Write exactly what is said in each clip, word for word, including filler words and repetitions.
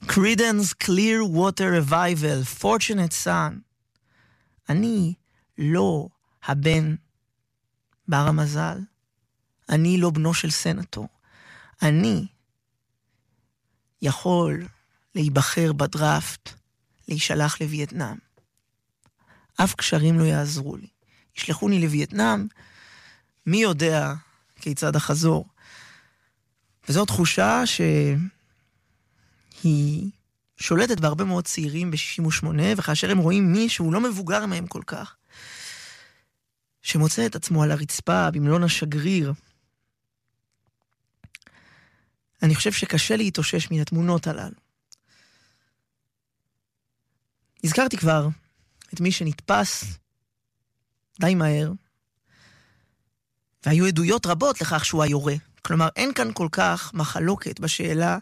Creedence Clearwater Revival, Fortunate Son. אני לא הבן בר המזל. אני לא בנו של סנטור. אני יכול להיבחר בדראפט, להישלח לווייטנאם. אף קשרים לא יעזרו לי. ישלחוני לווייטנאם, מי יודע כיצד החזור. וזו תחושה שהיא שולטת בהרבה מאוד צעירים ב-שישים ושמונה, וכאשר הם רואים מישהו לא מבוגר מהם כל כך, שמוצא את עצמו על הרצפה במלון השגריר, אני חושב שקשה להתאושש מן התמונות הללו. הזכרתי כבר את מי שנתפס די מהר, והיו עדויות רבות לכך שהוא היורה. כלומר, אין כאן כל כך מחלוקת בשאלה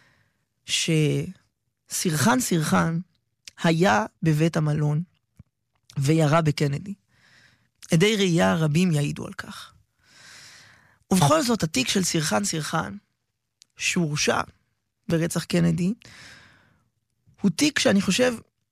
שסירחן סירחן היה בבית המלון וירה בקנדי. עדי ראייה רבים יעידו על כך. ובכל זאת, התיק של סירחן סירחן, שהורשע ברצח קנדי, הוא תיק שאני חושב,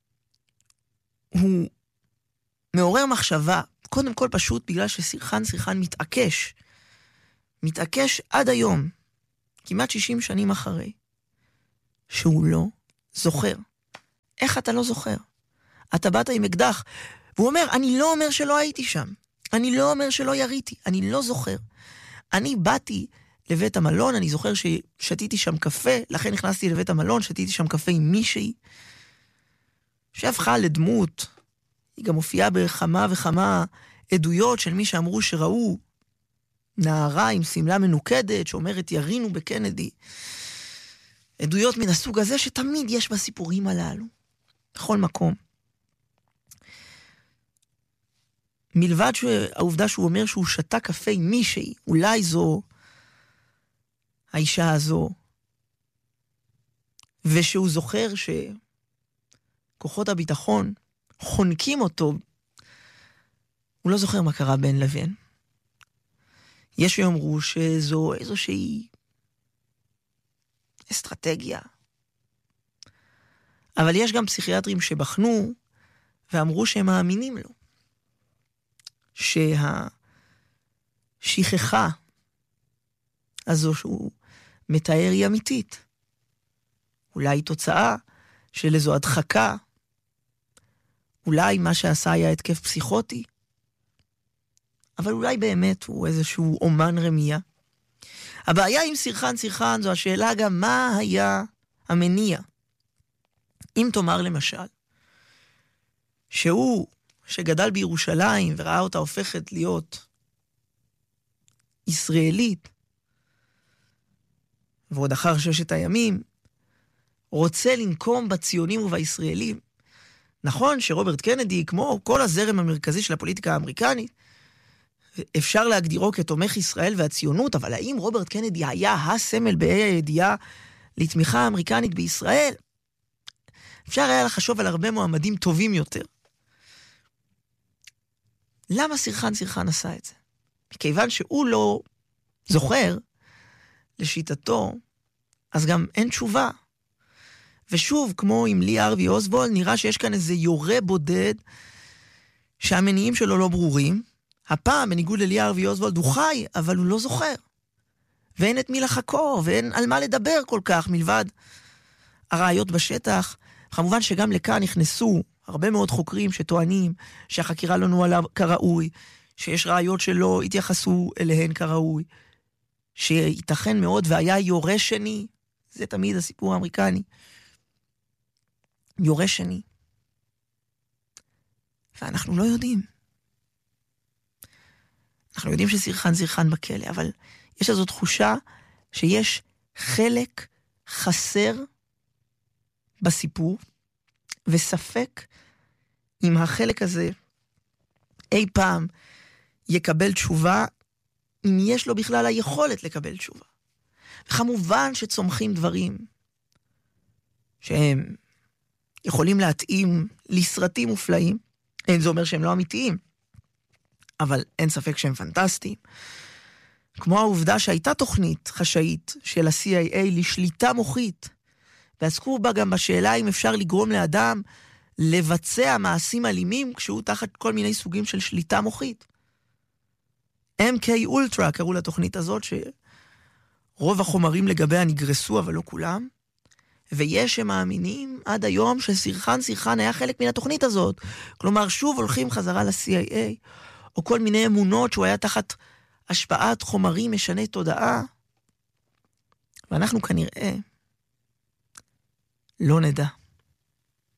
הוא מעורר מחשבה, קודם כל פשוט בגלל שסירחן סירחן מתעקש, מתעקש עד היום, כמעט שישים שנים אחרי, שהוא לא זוכר. איך אתה לא זוכר? אתה באת עם אקדח, והוא אומר, אני לא אומר שלא הייתי שם, אני לא אומר שלא יריתי, אני לא זוכר. אני באתי לבית המלון, אני זוכר ששתיתי שם קפה, לכן נכנסתי לבית המלון, שתיתי שם קפה עם מישהי, שהפכה לדמות, היא גם הופיעה בכמה וכמה עדויות של מי שאמרו שראו נערה עם סמלה מנוקדת, שאומרת ירינו בקנדי. עדויות מן הסוג הזה שתמיד יש בסיפורים הללו, בכל מקום. מלבד העובדה שהוא אומר שהוא שתה קפה עם מישהי, אולי זו האישה הזו, ושהוא זוכר שכוחות הביטחון חונקים אותו, הוא לא זוכר מה קרה בין לבין. יש שיאמרו שזו איזושהי אסטרטגיה. אבל יש גם פסיכיאטרים שבחנו ואמרו שהם מאמינים לו. שהשכחה הזו שהוא מתאר היא אמיתית. אולי תוצאה של איזו הדחקה. אולי מה שעשה היה התקף פסיכוטי. אבל אולי באמת הוא איזשהו אומן רמייה. הבעיה עם סירחן סירחן זו השאלה גם מה היה המניע. אם תאמר למשל, שהוא שגדל בירושלים וראה אותה הופכת להיות ישראלית, ועוד אחר ששת הימים, רוצה לנקום בציונים ובישראלים. נכון שרוברט קנדי, כמו כל הזרם המרכזי של הפוליטיקה האמריקנית, אפשר להגדירו כתומך ישראל והציונות, אבל האם רוברט קנדי היה הסמל בה"א הידיעה לתמיכה האמריקנית בישראל? אפשר היה לחשוב על הרבה מועמדים טובים יותר. למה סירחן סירחן עשה את זה? מכיוון שהוא לא זוכר לשיטתו, אז גם אין תשובה. ושוב, כמו עם לי ארווי אוסוולד, נראה שיש כאן איזה יורה בודד שהמניעים שלו לא ברורים. הפעם, בניגוד ללי ארווי אוסוולד, הוא חי, אבל הוא לא זוכר. ואין את מי לחקור, ואין על מה לדבר כל כך, מלבד הראיות בשטח. כמובן שגם לכאן נכנסו הרבה מאוד חוקרים שטוענים שהחקירה לא נוהלה כראוי, שיש ראיות שלא התייחסו אליהן כראוי, שייתכן מאוד והיה יורה שני, זה תמיד הסיפור האמריקני, יורה שני. ואנחנו לא יודעים. אנחנו יודעים שסירחן סירחן בכלא, אבל יש איזו תחושה שיש חלק חסר בסיפור, וספק אם החלק הזה אי פעם יקבל תשובה, אם יש לו בכלל היכולת לקבל תשובה. וכמובן שצומחים דברים שהם יכולים להתאים לסרטים מופלאים. אין זה אומר שהם לא אמיתיים, אבל אין ספק שהם פנטסטיים. כמו העובדה שהייתה תוכנית חשאית של ה-סי איי איי לשליטה מוחית ועסקו בה גם בשאלה אם אפשר לגרום לאדם לבצע מעשים אלימים כשהוא תחת כל מיני סוגים של שליטה מוחית. אם קיי Ultra קראו לתוכנית הזאת, שרוב החומרים לגביה נגרסו, אבל לא כולם. ויש שמאמינים עד היום שסרחן סרחן היה חלק מן התוכנית הזאת. כלומר, שוב הולכים חזרה ל-סי איי איי, או כל מיני אמונות שהוא היה תחת השפעת חומרים משני תודעה. ואנחנו כנראה לא נדע.